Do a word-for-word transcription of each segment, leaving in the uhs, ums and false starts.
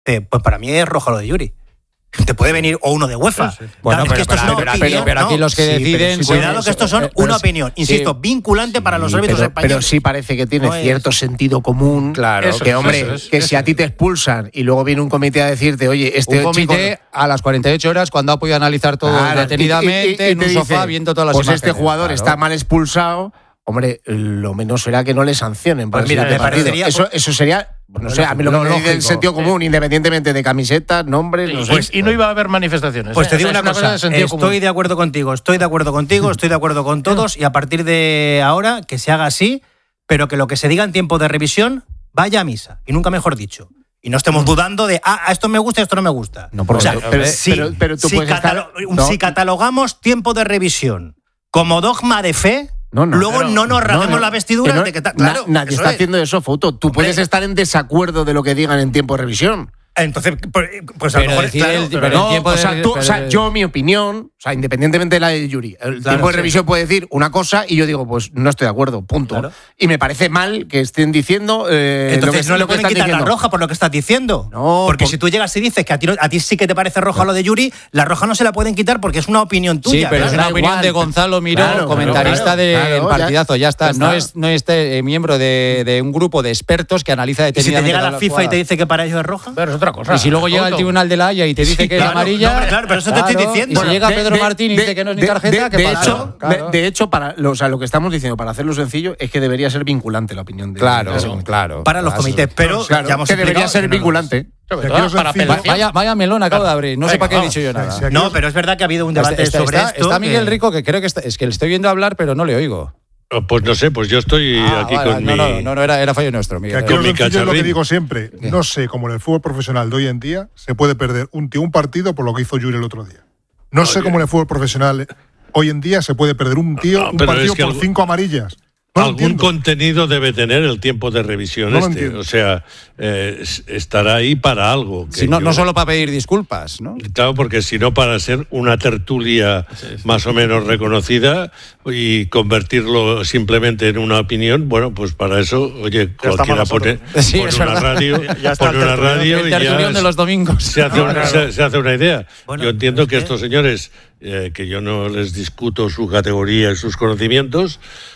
pues para mí es roja lo de Yuri. Te puede venir o uno de UEFA. Sí, sí. Bueno, claro, pero, es que esto pero, es una pero, opinión, pero, pero aquí ¿no? los que Sí, deciden... pero, son, cuidado que estos son pero, una pero, opinión, insisto, sí, vinculante para los árbitros pero, españoles. pero sí parece que tiene No es- cierto sentido común. Claro, Eso que es, hombre, eso es, que eso si a es. ti te expulsan y luego viene un comité a decirte, oye, este un comité chico... a las cuarenta y ocho horas cuando ha podido analizar todo Claro, detenidamente y- y- y- y en te un dice, sofá viendo todas las pues imágenes. este jugador Claro. está mal expulsado. Hombre, lo menos será que no le sancionen. Pues por mira, ese me partido. parecería- Eso, eso sería, no sé, a mí lo que Lo me dice el lógico. sentido común, independientemente de camisetas, nombres, no sé. Pues, y no iba a haber manifestaciones. Pues ¿eh? te O digo sea, es una cosa, de sentido estoy común. de acuerdo contigo, estoy de acuerdo contigo, estoy de acuerdo con todos y a partir de ahora que se haga así, pero que lo que se diga en tiempo de revisión vaya a misa, y nunca mejor dicho. Y no estemos dudando de, ah, esto me gusta y esto no me gusta. No, porque- o sea, pero- si, pero- pero tú si puedes estar- catalo- no. si catalogamos tiempo de revisión como dogma de fe, No, no, luego claro. no nos rasguemos No, no, las vestiduras que no- de que ta- na- claro, nadie eso está es. haciendo eso, Foto. Tú Hombre. puedes estar en desacuerdo de lo que digan en tiempo de revisión. Entonces, pues, pues a lo Pero mejor, decir claro, el- pero pero no, el tiempo o de- sea, tú- pero- o sea, yo, mi opinión, o sea, independientemente de la de Yuri, el Claro, tiempo de sí. revisión puede decir una cosa y yo digo, pues no estoy de acuerdo, punto. Claro. Y me parece mal que estén diciendo eh, entonces lo que, no le lo que pueden están quitar diciendo. la roja por lo que estás diciendo. No, porque por- si tú llegas y dices que a ti, no- a ti sí que te parece roja lo de Yuri, la roja no se la pueden quitar porque es una opinión tuya. Sí, pero es claro. una da opinión igual. de Gonzalo Miró, Claro, comentarista claro, del claro, partidazo. Ya, ya- está. ya No está. es, no es eh, miembro de, de un grupo de expertos que analiza Y si te detenidamente. llega cada la FIFA y jugada. te dice que para ellos es roja. Pero es otra cosa. Y si luego llega el Foto. Tribunal de la Haya y te dice Sí, que claro, es amarilla. no, hombre, claro, pero eso te estoy claro, diciendo. Y si Bueno, llega De- Pedro de- Martín y de- dice que no es ni de- tarjeta, de- ¿qué de pasa? Hecho, Claro. de, de hecho, para, lo, o sea, lo que estamos diciendo, para hacerlo sencillo, es que debería ser vinculante la opinión de Claro, de ese comité. claro. Para los Claro, comités, pero Claro, ya hemos que debería explicado ser que no lo es. vinculante. Sobre Aquí todo lo para sencillo- apelación. Vaya, vaya melón acabo de abrir. No sé Venga, para qué he vamos. dicho yo nada. Sí, aquí- No, pero es verdad que ha habido un debate Está, sobre está- esto. está Miguel que- Rico, que creo que está, es que le estoy viendo hablar, pero no le oigo. Pues no sé, pues yo estoy Ah, aquí vale, con no, mi... no, no, no, era, era fallo nuestro, Que Miguel. aquí Con lo mi sencillo es lo que cacharrín. digo siempre. No sé cómo en el fútbol profesional de hoy en día se puede perder un tío un partido por lo que hizo Yuri el otro día. No sé Oye. cómo en el fútbol profesional hoy en día se puede perder un tío No, un pero partido es que por algo- cinco amarillas. No lo Algún entiendo. contenido debe tener el tiempo de revisión No lo este. entiendo. O sea, eh, es- estará ahí para algo. que Si no, yo- no solo para pedir disculpas, ¿no? Claro, porque si no, para ser una tertulia más o menos reconocida y convertirlo simplemente en una opinión, bueno, pues para eso, oye, cualquiera pone, nosotros. Sí, pone es una verdad. radio, Ya está pone el una tertulión. radio El y ya tertulión de es- los domingos. se hace, una, se, se hace una idea. Bueno, yo entiendo es que que- estos señores, eh, que yo no les discuto su categoría y sus conocimientos,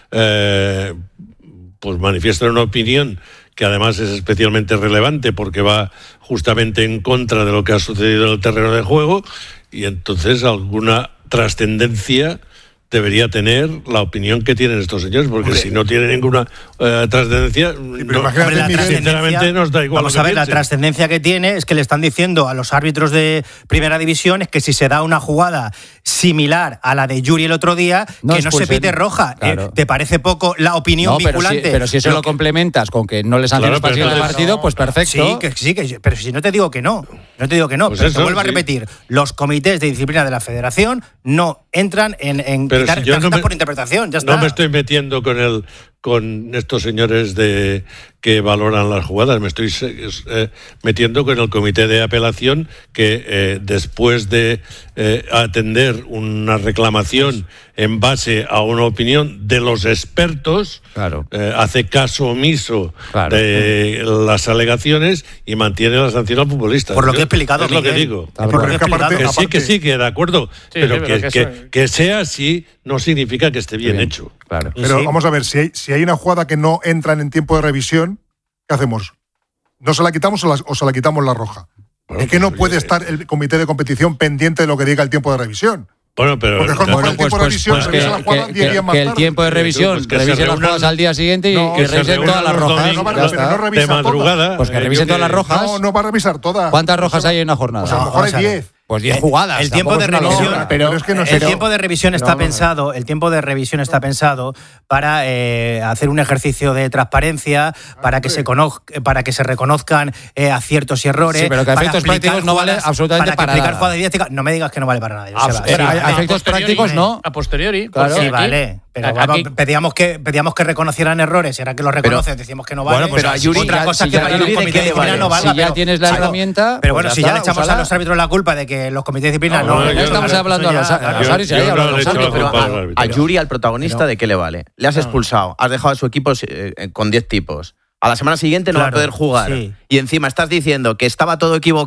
eh, pues manifiestan una opinión que además es especialmente relevante porque va justamente en contra de lo que ha sucedido en el terreno de juego y entonces alguna trascendencia debería tener la opinión que tienen estos señores, porque Hombre. si no tiene ninguna eh, trascendencia, pero no- imagínate, Hombre, la Miguel, trascendencia- sinceramente nos da igual. Vamos lo a que ver, la piensen. trascendencia que tiene es que le están diciendo a los árbitros de primera división es que si se da una jugada similar a la de Yuri el otro día, No que no se expulsen. pite roja. Claro. Eh, ¿Te parece poco la opinión No, pero si, vinculante? pero si eso lo que- complementas con que no les sanciones Claro, para el pero siguiente entonces- partido, pues perfecto. Sí, que sí, que, pero si no te digo que no, no te digo que no, Pues pero eso, te vuelvo a sí. repetir, los comités de disciplina de la federación no entran en, en Pero quitar si yo no tarjetas me- por interpretación, ya está. No me estoy metiendo con el con estos señores de que valoran las jugadas, me estoy eh, metiendo con el comité de apelación que eh, después de eh, atender una reclamación en base a una opinión de los expertos, Claro. eh, hace caso omiso Claro. de las alegaciones y mantiene la sanción al futbolista. Por lo que he Yo- explicado, es lo que Miguel. digo. Está Por lo bien. que he Es que aparte- explicado. Que sí, que sí, que de acuerdo, pero sí, que, pero que que- eso- que sea así no significa que esté bien, Bien, hecho. Claro. Pero Sí. vamos a ver, si hay, si hay una jugada que no entra en tiempo de revisión, ¿qué hacemos? ¿No se la quitamos o, la- o se la quitamos la roja? Bueno, es que no pues, puede eh, estar el comité de competición pendiente de lo que diga el tiempo de revisión. Bueno, pero Porque con- ya- con el tiempo de revisión, que, revisa la jugada que- diez que- días más que el tarde. tiempo de revisión Pues que se revise las reúnan- jugadas al día siguiente y No, que que se revisen reúnan todas las los rojas. domingos, No, Ya pero está. no revisa de todas. madrugada. Pues que eh, revisen yo todas las que- rojas. No, no va a revisar todas. ¿Cuántas rojas hay en una jornada? Pues a lo No, mejor vamos a hay ver. diez. Pues diez El- jugadas. el tiempo tampoco de es una revisión- locura. Pero es que no el sé. tiempo de revisión está no, no. pensado, el tiempo de revisión está pensado para eh, hacer un ejercicio de transparencia, para que se conozca, para que se reconozcan eh, aciertos y errores. Sí, pero que a para efectos explicar prácticos no vale jugadas- absolutamente para, para explicar nada. jugadas didácticas. No me digas que no vale para nada. Joseba. Abs- Sí, eh, a- vale. a efectos posteriori, prácticos no. A posteriori. Claro. porque Sí, aquí- vale. Pero aquí- vamos, pedíamos que pedíamos que reconocieran errores, y ahora que los reconocen decimos que no vale. Bueno, pues pero a Yuri otra ya- cosa si es que ya- para Yuri un de comité qué de le disciplina vale. no valga. Si ya pero- tienes la Claro, herramienta, Pero pues bueno, ya si ya está, le echamos úsala. a los árbitros la culpa de que los comités de disciplina No, no. no, Ya yo estamos no- hablando a los, a claro. los Yo- árbitros, yo ahí, a no los le echo la árbitros. culpa Pero al a, árbitro. a Yuri, al protagonista, ¿de qué le vale? Le has expulsado, has dejado a su equipo eh, con diez tipos. A la semana siguiente no va a Claro, poder jugar. sí. Y encima estás diciendo que estaba todo equivocado